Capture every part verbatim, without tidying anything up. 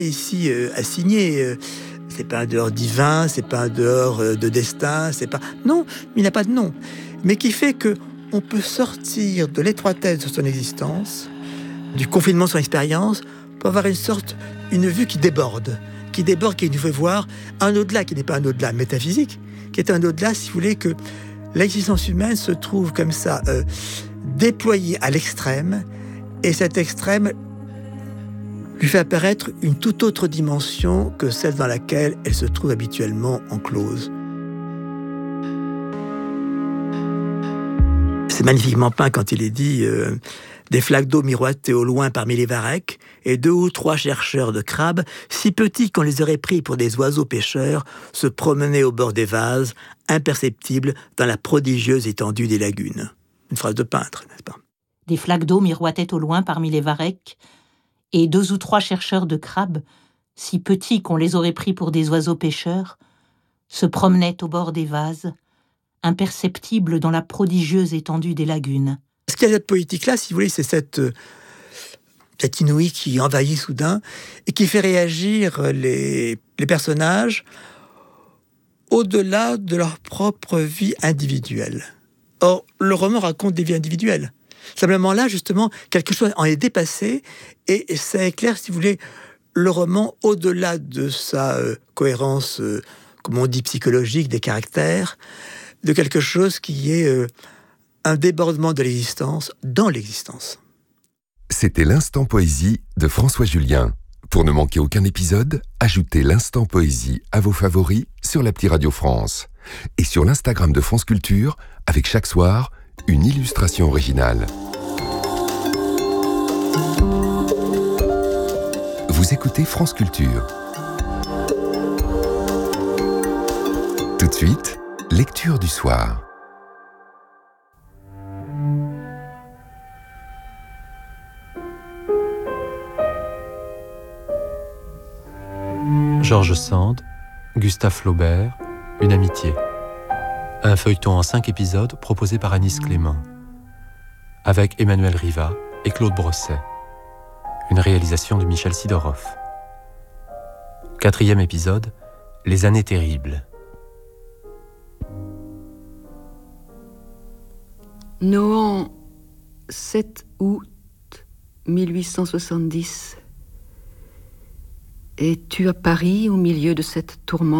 Ici, euh, assigné, euh, c'est pas un dehors divin, c'est pas un dehors euh, de destin, c'est pas... Non, il n'a pas de nom. Mais qui fait que on peut sortir de l'étroitesse de son existence, du confinement de son expérience, pour avoir une sorte, une vue qui déborde, qui déborde, qui nous fait voir un au-delà, qui n'est pas un au-delà métaphysique, qui est un au-delà, si vous voulez, que l'existence humaine se trouve comme ça, euh, déployée à l'extrême, et cet extrême lui fait apparaître une toute autre dimension que celle dans laquelle elle se trouve habituellement enclose. C'est magnifiquement peint quand il est dit euh, « Des flaques d'eau miroitaient au loin parmi les varechs, et deux ou trois chercheurs de crabes, si petits qu'on les aurait pris pour des oiseaux pêcheurs, se promenaient au bord des vases, imperceptibles dans la prodigieuse étendue des lagunes. » Une phrase de peintre, n'est-ce pas ? Des flaques d'eau miroitaient au loin parmi les varechs, et deux ou trois chercheurs de crabes, si petits qu'on les aurait pris pour des oiseaux pêcheurs, se promenaient au bord des vases, imperceptibles dans la prodigieuse étendue des lagunes. Ce qu'il y a cette poétique-là, si vous voulez, c'est cette, cette inouïe qui envahit soudain et qui fait réagir les, les personnages au-delà de leur propre vie individuelle. Or, le roman raconte des vies individuelles. Simplement là, justement, quelque chose en est dépassé et ça éclaire, si vous voulez, le roman au-delà de sa euh, cohérence, euh, comme on dit, psychologique, des caractères, de quelque chose qui est euh, un débordement de l'existence dans l'existence. C'était l'Instant Poésie de François Julien. Pour ne manquer aucun épisode, ajoutez l'Instant Poésie à vos favoris sur l'appli Radio France et sur l'Instagram de France Culture avec chaque soir une illustration originale. Vous écoutez France Culture. Tout de suite, lecture du soir. George Sand, Gustave Flaubert, Une amitié. Un feuilleton en cinq épisodes proposé par Anis Clément. Avec Emmanuel Riva et Claude Brosset. Une réalisation de Michel Sidorov. Quatrième épisode, Les années terribles. Nohant, sept août mille huit cent soixante-dix. Es-tu à Paris au milieu de cette tourmente ?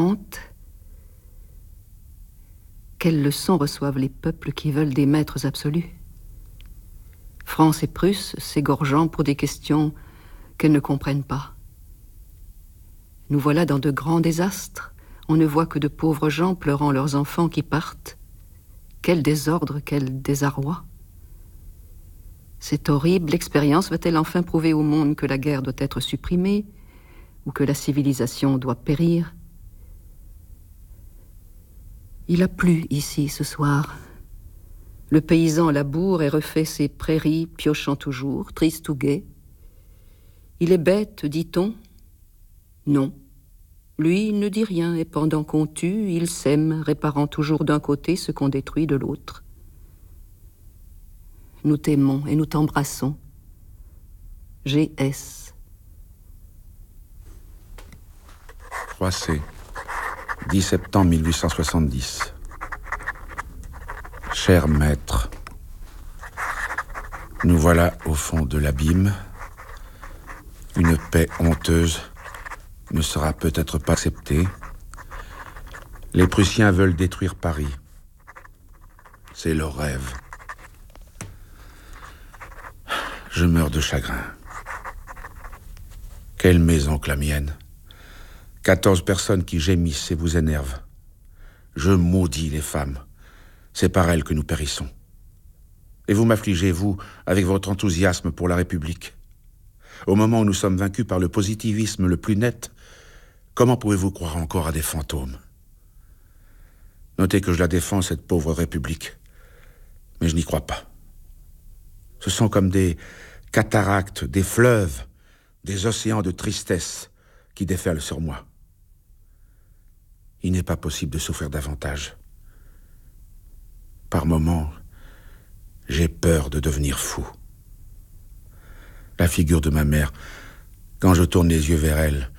Quelles leçons reçoivent les peuples qui veulent des maîtres absolus ? France et Prusse s'égorgeant pour des questions qu'elles ne comprennent pas. Nous voilà dans de grands désastres. On ne voit que de pauvres gens pleurant leurs enfants qui partent. Quel désordre, quel désarroi. Cette horrible expérience va-t-elle enfin prouver au monde que la guerre doit être supprimée ou que la civilisation doit périr ? Il a plu ici ce soir. Le paysan laboure et refait ses prairies, piochant toujours, triste ou gai. Il est bête, dit-on ? Non. Lui, il ne dit rien, et pendant qu'on tue, il sème, réparant toujours d'un côté ce qu'on détruit de l'autre. Nous t'aimons et nous t'embrassons. G S Croissé, dix septembre mille huit cent soixante-dix. Cher maître, nous voilà au fond de l'abîme. Une paix honteuse ne sera peut-être pas acceptée. Les Prussiens veulent détruire Paris. C'est leur rêve. Je meurs de chagrin. Quelle maison que la mienne. Quatorze personnes qui gémissent et vous énervent. Je maudis les femmes. C'est par elles que nous périssons. Et vous m'affligez, vous, avec votre enthousiasme pour la République. Au moment où nous sommes vaincus par le positivisme le plus net, comment pouvez-vous croire encore à des fantômes ? Notez que je la défends, cette pauvre République. Mais je n'y crois pas. Ce sont comme des cataractes, des fleuves, des océans de tristesse qui déferlent sur moi. Il n'est pas possible de souffrir davantage. Par moments, j'ai peur de devenir fou. La figure de ma mère, quand je tourne les yeux vers elle,